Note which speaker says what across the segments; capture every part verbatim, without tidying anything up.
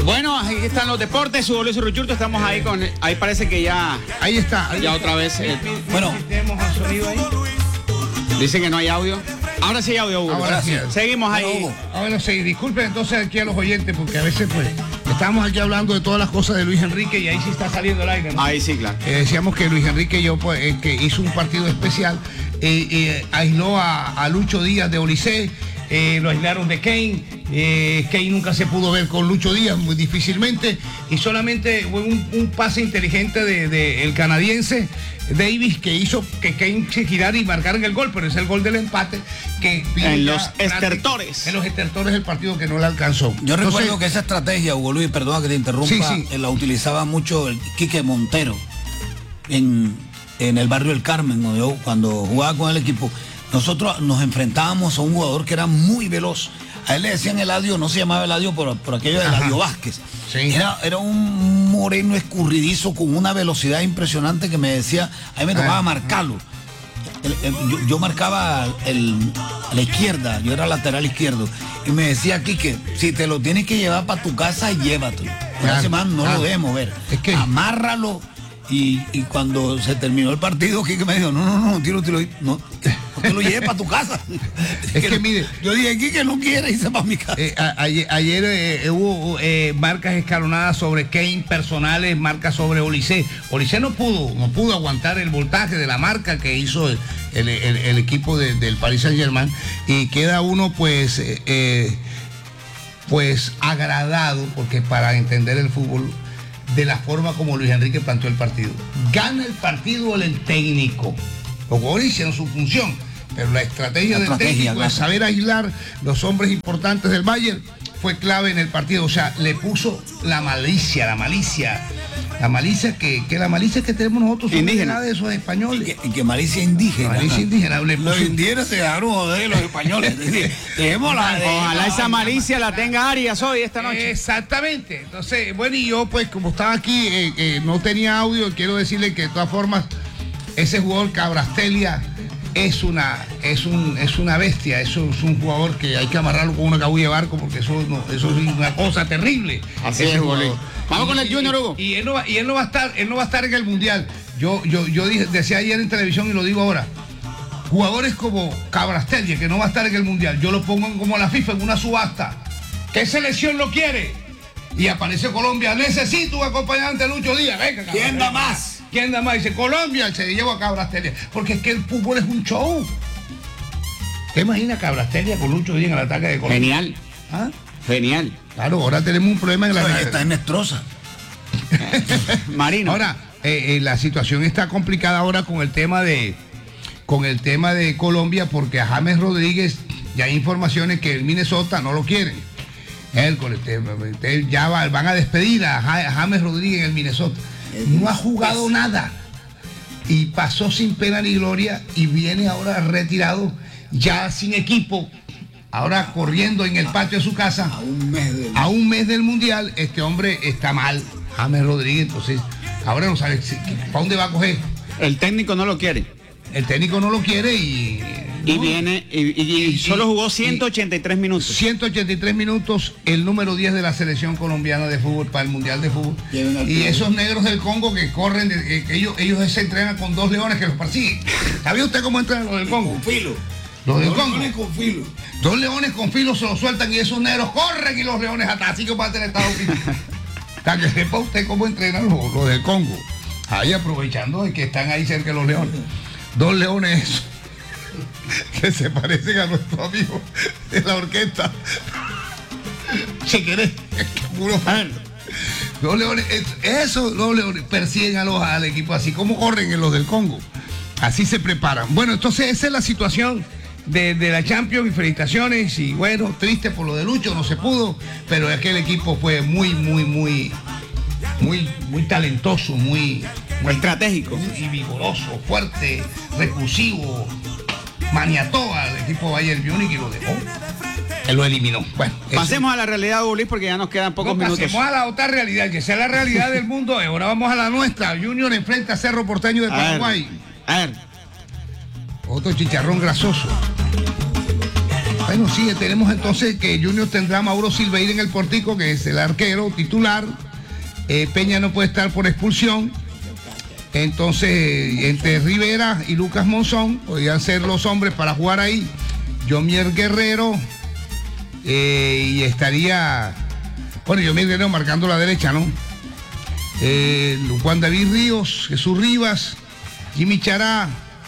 Speaker 1: Bueno, ahí están los deportes, Hugo Luis Ruchurto, estamos ahí con, ahí parece que ya,
Speaker 2: ahí está, ahí
Speaker 1: ya
Speaker 2: está.
Speaker 1: otra vez, eh,
Speaker 2: Bueno,
Speaker 1: dicen que no hay audio. Ahora sí hay audio, Hugo.
Speaker 2: Ahora sí.
Speaker 1: Seguimos ahí.
Speaker 2: Bueno, ah, bueno, sí, disculpen entonces aquí a los oyentes, porque a veces pues estamos aquí hablando de todas las cosas de Luis Enrique y ahí sí está saliendo el aire, ¿no?
Speaker 1: Ahí sí, claro.
Speaker 2: Eh, decíamos que Luis Enrique yo pues, eh, que hizo un partido especial, eh, eh, aisló a, a Lucho Díaz de Olisé, eh, lo aislaron de Kane, eh, Kane nunca se pudo ver con Lucho Díaz, muy difícilmente, y solamente fue un, un pase inteligente del de, de canadiense Davis que hizo que Kane se girara y marcara el gol, pero es el gol del empate que
Speaker 1: en los estertores.
Speaker 2: En los estertores del partido que no le alcanzó.
Speaker 3: Yo Entonces, recuerdo que esa estrategia, Hugo Luis, perdona que te interrumpa, sí, sí. la utilizaba mucho el Quique Montero en, en el barrio El Carmen, ¿no? Yo, cuando jugaba con el equipo. Nosotros nos enfrentábamos a un jugador que era muy veloz. A él le decían Eladio, no se llamaba Eladio por, por aquello de Eladio Vázquez. Sí. Era, era un moreno escurridizo con una velocidad impresionante que me decía, a mí me tocaba ah, marcarlo. El, el, yo, yo marcaba el, a la izquierda, yo era lateral izquierdo. Y me decía aquí que si te lo tienes que llevar para tu casa, llévatelo. Una ah, semana no ah, lo debemos ver. Es que amárralo. Y, y cuando se terminó el partido, Quique me dijo, no, no, no, tiro, tiro, no, no te lo lleves para tu casa.
Speaker 2: Es que, que mire,
Speaker 3: yo dije, Quique no quiere irse para mi casa.
Speaker 2: Eh, a, ayer ayer eh, hubo eh, marcas escalonadas sobre Kane personales, marcas sobre Olisé. Olisé no pudo, no pudo aguantar el voltaje de la marca que hizo el, el, el, el equipo de, del Paris Saint-Germain, y queda uno pues, eh, eh, pues agradado, porque para entender el fútbol, de la forma como Luis Enrique planteó el partido. Gana el partido el técnico. Los jugadores hicieron su función, pero la estrategia, la estrategia del técnico, claro, de saber aislar los hombres importantes del Bayern, fue clave en el partido. O sea, le puso la malicia, la malicia, la malicia que, que la malicia que tenemos nosotros
Speaker 1: indígena
Speaker 2: de esos españoles.
Speaker 3: Y que, y que malicia indígena.
Speaker 2: Malicia indígena. Le puso...
Speaker 3: Los indígenas se dejaron joder los españoles.
Speaker 1: Dejemos la de, ojalá esa malicia la tenga Arias hoy, esta noche.
Speaker 2: Exactamente. Entonces, bueno, y yo pues como estaba aquí, eh, eh, no tenía audio, quiero decirle que de todas formas, ese jugador Cabrastelia es una, es un, es una bestia, eso es un jugador que hay que amarrarlo con una cabulla de barco, porque eso, no, eso es una cosa terrible.
Speaker 1: Así es, jugador. Vamos con el Junior, Hugo.
Speaker 2: Y, y, él no va, y él no va a estar, él no va a estar en el Mundial. Yo, yo, yo dije, decía ayer en televisión y lo digo ahora. Jugadores como Cabrastelia, que no va a estar en el Mundial, yo lo pongo en, como la FIFA en una subasta. ¿Qué selección lo quiere? Y aparece Colombia, necesito un acompañante de Lucho Díaz. Venga,
Speaker 3: ¿quién da más?
Speaker 2: ¿Quién da más? Dice Colombia, se lleva a Cabrastelia. Porque es que el fútbol es un show. ¿Te imaginas Cabrastelia con Lucho Díaz en el ataque de Colombia?
Speaker 1: Genial. ¿Ah? Genial.
Speaker 2: Claro, ahora tenemos un problema en la...
Speaker 3: No, está en Nestrosa.
Speaker 1: Marino.
Speaker 2: Ahora, eh, eh, la situación está complicada ahora con el tema de con el tema de Colombia, porque a James Rodríguez ya hay informaciones que el Minnesota no lo quieren. Hércules, ya va, van a despedir a James Rodríguez en el Minnesota. No ha jugado nada y pasó sin pena ni gloria y viene ahora retirado, ya sin equipo, ahora corriendo en el patio de su casa
Speaker 3: a un mes del,
Speaker 2: a un mes del Mundial. Este hombre está mal, James Rodríguez, entonces ahora no sabe para dónde va a coger.
Speaker 1: El técnico no lo quiere.
Speaker 2: El técnico no lo quiere y...
Speaker 1: Y
Speaker 2: no,
Speaker 1: viene, y, y, y solo jugó ciento ochenta y tres minutos.
Speaker 2: ciento ochenta y tres minutos, el número diez de la selección colombiana de fútbol para el Mundial de Fútbol. Y esos negros del Congo que corren, de, que ellos, ellos se entrenan con dos leones que los persiguen. ¿Sabía usted cómo entrenan los del Congo?
Speaker 3: Con filo.
Speaker 2: Los del
Speaker 3: dos
Speaker 2: Congo.
Speaker 3: Leones con filo.
Speaker 2: Dos leones con filo se los sueltan y esos negros corren y los leones atrás. Así que va a tener Estados Unidos. Para que sepa usted cómo entrenan los, los del Congo. Ahí aprovechando de que están ahí cerca de los leones. Dos leones que se parecen a nuestro amigo de la orquesta. Si querés, puro fan. Los leones, eso, los leones persiguen a los, al equipo, así como corren en los del Congo. Así se preparan. Bueno, entonces esa es la situación de, de la Champions, y felicitaciones. Y bueno, triste por lo de Lucho, no se pudo, pero aquel equipo fue muy, muy, muy, muy, muy talentoso, muy,
Speaker 1: muy estratégico.
Speaker 2: Y vigoroso, fuerte, recursivo. Maniató al equipo Bayern Múnich y lo dejó. Él lo eliminó. Bueno,
Speaker 1: pasemos
Speaker 2: eso.
Speaker 1: a la realidad, Luis, porque ya nos quedan pocos
Speaker 2: no,
Speaker 1: minutos.
Speaker 2: Pasemos a la otra realidad, que sea la realidad del mundo. Ahora vamos a la nuestra. Junior enfrenta a Cerro Porteño de a Paraguay.
Speaker 1: Ver, a ver.
Speaker 2: Otro chicharrón grasoso. Bueno, sí, tenemos entonces que Junior tendrá a Mauro Silveira en el portico, que es el arquero titular. Eh, Peña no puede estar por expulsión. Entonces, entre Rivera y Lucas Monzón podrían ser los hombres para jugar ahí. Yomier Guerrero eh, y estaría, bueno, Yomier Guerrero marcando la derecha, ¿no? Eh, Juan David Ríos, Jesús Rivas, Jimmy Chará.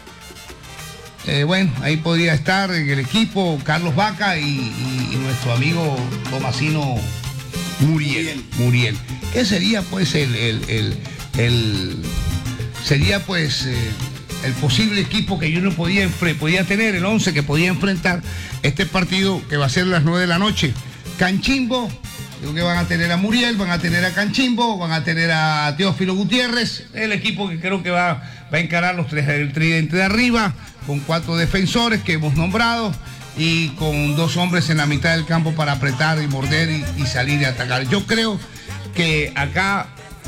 Speaker 2: Eh, bueno, ahí podría estar en el equipo Carlos Vaca y, y, y nuestro amigo Tomasino Muriel. Muriel. ¿Qué sería pues el, el, el, el sería pues eh, el posible equipo que Junior podía, podía tener, el once que podía enfrentar este partido que va a ser a las nueve de la noche? Canchimbo, creo que van a tener a Muriel, van a tener a Canchimbo, van a tener a Teófilo Gutiérrez, el equipo que creo que va, va a encarar los tres, el tridente de arriba, con cuatro defensores que hemos nombrado y con dos hombres en la mitad del campo para apretar y morder y, y salir y atacar. Yo creo que acá,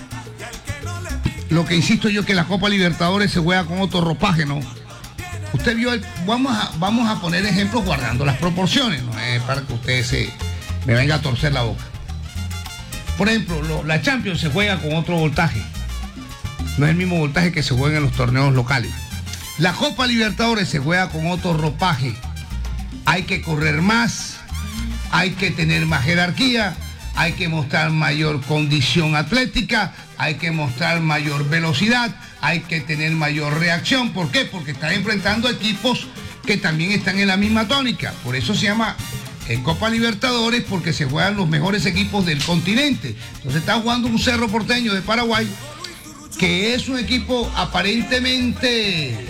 Speaker 2: lo que insisto yo, que la Copa Libertadores se juega con otro ropaje, ¿no? Usted vio, el, vamos, a, vamos a poner ejemplos guardando las proporciones, ¿no? Eh, para que usted se, me venga a torcer la boca. Por ejemplo, lo, la Champions se juega con otro voltaje. No es el mismo voltaje que se juega en los torneos locales. La Copa Libertadores se juega con otro ropaje. Hay que correr más, hay que tener más jerarquía, hay que mostrar mayor condición atlética, hay que mostrar mayor velocidad, hay que tener mayor reacción. ¿Por qué? Porque están enfrentando equipos que también están en la misma tónica. Por eso se llama eh, Copa Libertadores, porque se juegan los mejores equipos del continente. Entonces está jugando un Cerro Porteño de Paraguay, que es un equipo aparentemente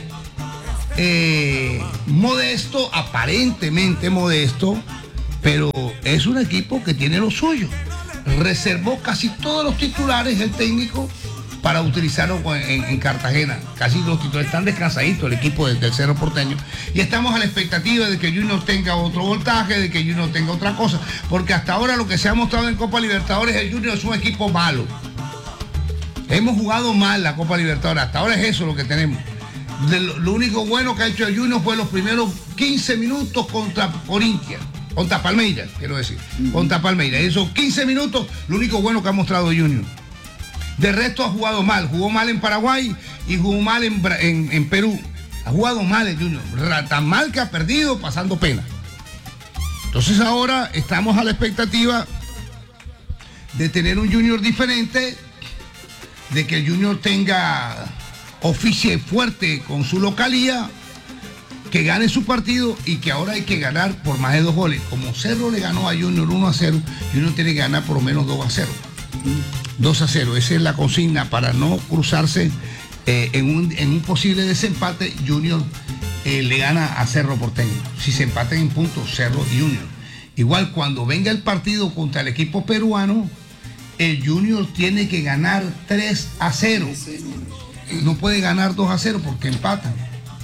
Speaker 2: eh, modesto, aparentemente modesto, pero es un equipo que tiene lo suyo. Reservó casi todos los titulares el técnico para utilizarlo en, en Cartagena. Casi los titulares están descansaditos, el equipo del, del Cerro Porteño. Y estamos a la expectativa de que Junior tenga otro voltaje, de que Junior tenga otra cosa. Porque hasta ahora lo que se ha mostrado en Copa Libertadores, el Junior es un equipo malo. Hemos jugado mal la Copa Libertadores. Hasta ahora es eso lo que tenemos. De lo, lo único bueno que ha hecho el Junior fue los primeros quince minutos contra Corinthians. Contra Palmeiras, quiero decir. Uh-huh. Contra Palmeiras. Esos quince minutos, lo único bueno que ha mostrado Junior. De resto ha jugado mal. Jugó mal en Paraguay y jugó mal en, en, en Perú. Ha jugado mal el Junior. Tan mal que ha perdido pasando pena. Entonces ahora estamos a la expectativa de tener un Junior diferente, de que el Junior tenga oficie fuerte con su localía, que gane su partido y que ahora hay que ganar por más de dos goles. Como Cerro le ganó a Junior uno a cero, Junior tiene que ganar por lo menos dos a cero. dos a cero, esa es la consigna para no cruzarse eh, en, un, en un posible desempate. Junior eh, le gana a Cerro Porteño. Si se empatan en puntos, Cerro y Junior. Igual cuando venga el partido contra el equipo peruano, el Junior tiene que ganar tres a cero. No puede ganar dos a cero porque empatan.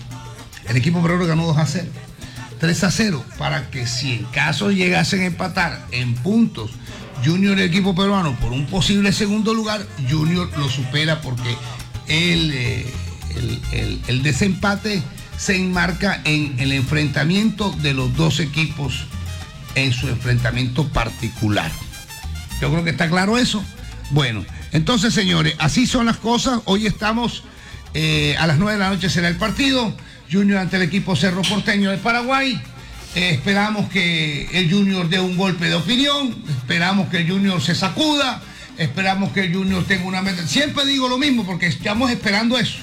Speaker 2: El equipo peruano ganó dos a cero. tres a cero, para que si en caso llegasen a empatar en puntos Junior y el equipo peruano por un posible segundo lugar, Junior lo supera, porque el, eh, el, el, el desempate se enmarca en el enfrentamiento de los dos equipos en su enfrentamiento particular. Yo creo que está claro eso. Bueno, entonces, señores, así son las cosas. Hoy estamos eh, a las nueve de la noche será el partido. Junior ante el equipo Cerro Porteño de Paraguay. Eh, esperamos que el Junior dé un golpe de opinión. Esperamos que el Junior se sacuda. Esperamos que el Junior tenga una meta. Siempre digo lo mismo porque estamos esperando eso.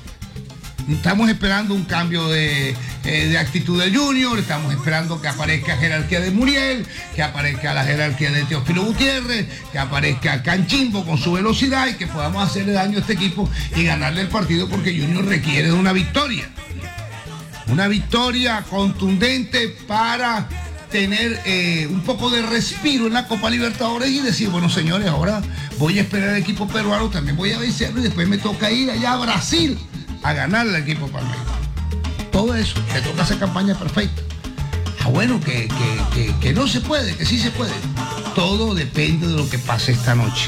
Speaker 2: Estamos esperando un cambio de, eh, de actitud del Junior, estamos esperando que aparezca jerarquía de Muriel, que aparezca la jerarquía de Teófilo Gutiérrez, que aparezca Canchimbo con su velocidad y que podamos hacerle daño a este equipo y ganarle el partido, porque Junior requiere de una victoria. Una victoria contundente para tener eh, un poco de respiro en la Copa Libertadores y decir, bueno, señores, ahora voy a esperar al equipo peruano, también voy a vencerlo y después me toca ir allá a Brasil a ganar al equipo Palmeiras. Todo eso, te toca hacer campaña perfecta. Ah, bueno, que, que, que, que no se puede, que sí se puede. Todo depende de lo que pase esta noche.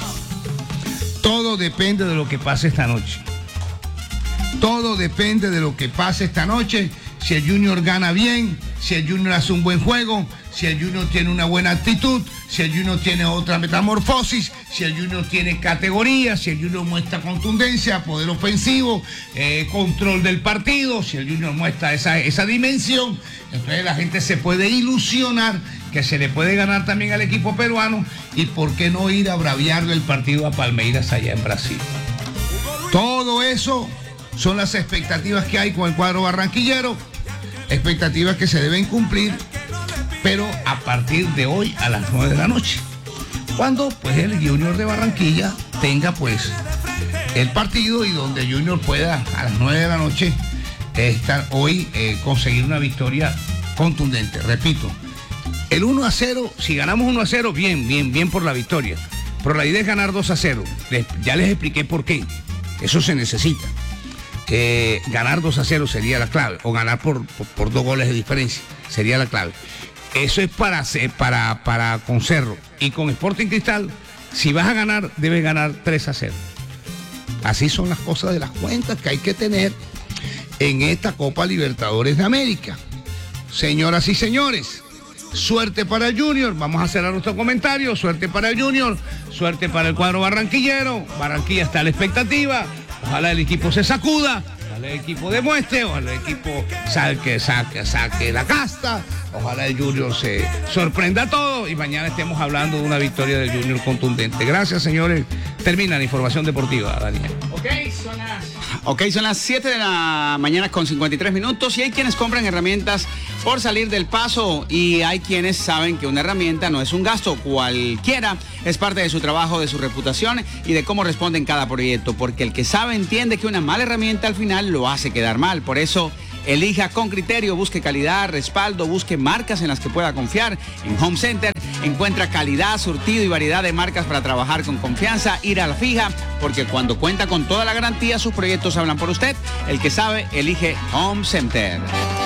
Speaker 2: Todo depende de lo que pase esta noche. Todo depende de lo que pase esta noche. Si el Junior gana bien, si el Junior hace un buen juego, si el Junior tiene una buena actitud, si el Junior tiene otra metamorfosis, si el Junior tiene categoría, si el Junior muestra contundencia, poder ofensivo, eh, control del partido, si el Junior muestra esa, esa dimensión, entonces la gente se puede ilusionar que se le puede ganar también al equipo peruano y por qué no ir a braviarle el partido a Palmeiras allá en Brasil. Todo eso son las expectativas que hay con el cuadro barranquillero, expectativas que se deben cumplir, pero a partir de hoy a las nueve de la noche, cuando pues el Junior de Barranquilla tenga pues el partido y donde Junior pueda a las nueve de la noche estar hoy eh, conseguir una victoria contundente. Repito, el uno a cero, si ganamos uno a cero, bien, bien, bien por la victoria, pero la idea es ganar dos a cero. Les, ya les expliqué por qué, eso se necesita. Eh, ganar dos a cero sería la clave, o ganar por, por, por dos goles de diferencia sería la clave. Eso es para, para, para con Cerro. Y con Sporting Cristal, si vas a ganar, debes ganar tres a cero. Así son las cosas de las cuentas que hay que tener en esta Copa Libertadores de América. Señoras y señores, suerte para el Junior. Vamos a cerrar nuestro comentario. Suerte para el Junior, suerte para el cuadro barranquillero. Barranquilla está a la expectativa. Ojalá el equipo se sacuda, ojalá el equipo demuestre, ojalá el equipo saque, saque, saque la casta, ojalá el Junior se sorprenda a todo y mañana estemos hablando de una victoria del Junior contundente. Gracias, señores. Termina la información deportiva, Daniel.
Speaker 1: Ok, son las... Ok, son las siete de la mañana con cincuenta y tres minutos y hay quienes compran herramientas por salir del paso y hay quienes saben que una herramienta no es un gasto cualquiera, es parte de su trabajo, de su reputación y de cómo responde en cada proyecto, porque el que sabe entiende que una mala herramienta al final lo hace quedar mal. Por eso, elija con criterio, busque calidad, respaldo, busque marcas en las que pueda confiar. En Home Center encuentra calidad, surtido y variedad de marcas para trabajar con confianza, ir a la fija, porque cuando cuenta con toda la garantía, sus proyectos hablan por usted. El que sabe, elige Home Center.